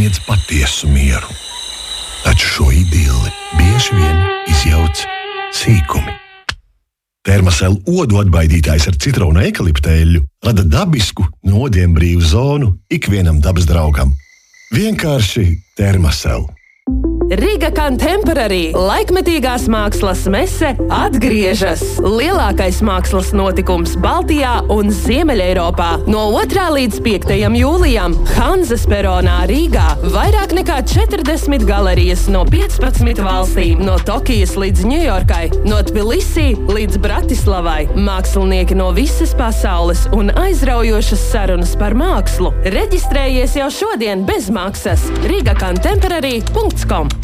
sniedz patiesu mieru. Taču šo idilli bieži vien izjauc sīkumi. Termosel odu atbaidītājs ar citronu eikalipteļu rada dabisku, nodiem brīvu zonu ikvienam dabas draugam. Vienkārši Termosel. Riga Contemporary laikmetīgās mākslas mese atgriežas. Lielākais mākslas notikums Baltijā un Ziemeļeiropā. No 2. līdz 5. jūlijam Hanzas peronā Rīgā vairāk nekā 40 galerijas no 15 valstīm, no Tokijas līdz Ņujorkai, no Tbilisī līdz Bratislavai. Mākslinieki no visas pasaules un aizraujošas sarunas par mākslu. Reģistrējies jau šodien bez maksas. rigacontemporary.com